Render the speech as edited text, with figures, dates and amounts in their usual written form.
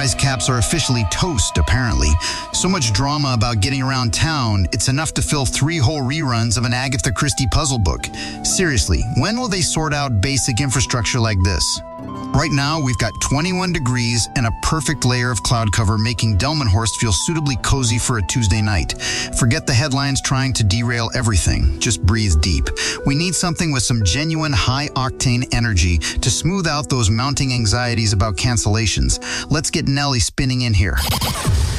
prize caps are officially toast, apparently. So much drama about getting around town, it's enough to fill 3 whole reruns of an Agatha Christie puzzle book. Seriously, when will they sort out basic infrastructure like this? Right now, we've got 21 degrees and a perfect layer of cloud cover, making Delmenhorst feel suitably cozy for a Tuesday night. Forget the headlines trying to derail everything. Just breathe deep. We need something with some genuine high-octane energy to smooth out those mounting anxieties about cancellations. Let's get Nellie spinning in here.